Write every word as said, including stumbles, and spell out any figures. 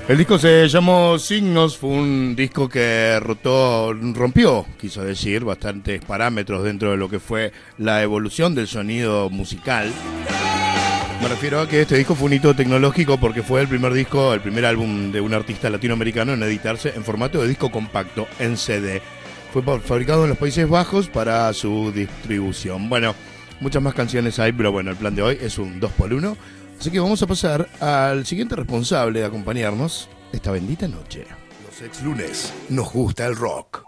El disco se llamó Signos, fue un disco que rotó, rompió, quiso decir, bastantes parámetros dentro de lo que fue la evolución del sonido musical. Me refiero a que este disco fue un hito tecnológico porque fue el primer disco, el primer álbum de un artista latinoamericano en editarse en formato de disco compacto, en C D. Fue fabricado en los Países Bajos para su distribución. Bueno, muchas más canciones hay, pero bueno, el plan de hoy es un dos por uno. Así que vamos a pasar al siguiente responsable de acompañarnos esta bendita noche. Los ex lunes nos gusta el rock.